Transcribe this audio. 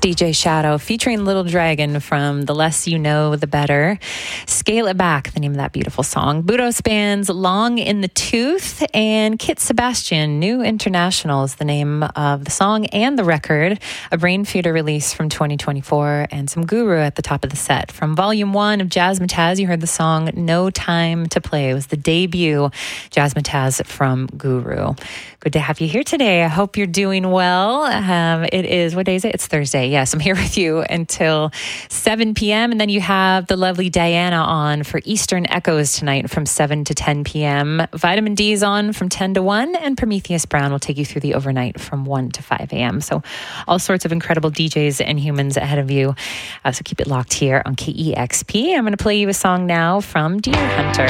DJ Shadow featuring Little Dragon from The Less You Know, The Better. Scale It Back, the name of that beautiful song. Budos Band's Long in the Tooth, and Kit Sebastian, New International is the name of the song and the record. A Brainfeeder release from 2024, and some Guru at the top of the set. From Volume 1 of Jazzmatazz, you heard the song No Time to Play. It was the debut Jazzmatazz from Guru. Good to have you here today. I hope you're doing well. It is, what day is it? It's Thursday. Yes, I'm here with you until 7 p.m. And then you have the lovely Diana on for Eastern Echoes tonight from 7 to 10 p.m. Vitamin D is on from 10 to 1. And Prometheus Brown will take you through the overnight from 1 to 5 a.m. So all sorts of incredible DJs and humans ahead of you. So keep it locked here on KEXP. I'm going to play you a song now from Deer Hunter.